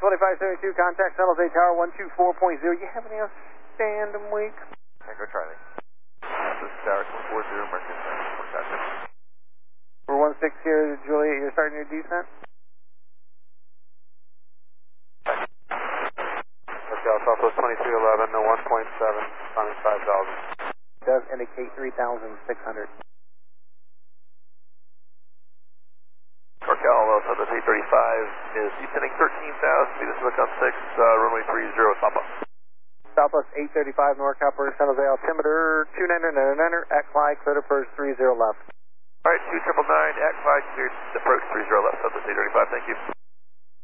2572, contact San Jose Tower 124.0. You have any outstanding week? Tango Charlie. This is Tower 240, Mercury. We're 16 here, Juliet, you're starting your descent? Hotel Southwest 2311, 1.7, climbing 5,000. Does indicate 3,600. Norcal, Southwest 835 is descending 13,000 feet, Silicon 6, runway 30, Southwest. Southwest 835, NorCal, San Jose altimeter 2999, at fly, cleared approach 30 left. Alright, 2999, at fly, cleared approach 30 left, Southwest 835, thank you.